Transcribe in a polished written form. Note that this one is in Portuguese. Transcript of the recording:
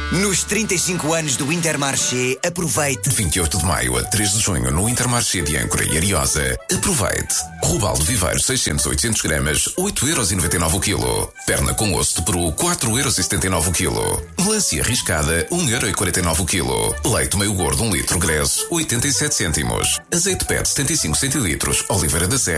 Nos 35 anos do Intermarché, aproveite. 28 de maio a 3 de junho no Intermarché de Âncora e Ariosa. Aproveite. Robaldo Viveiro 600-800 gramas, 8,99€ o quilo. Perna com osso de peru, 4,79€ o quilo. Melancia riscada, 1,49€ o quilo. Leite meio gordo, 1 litro, Gresso, 87 cêntimos. Azeite PET 75 centilitros, Oliveira da Serra.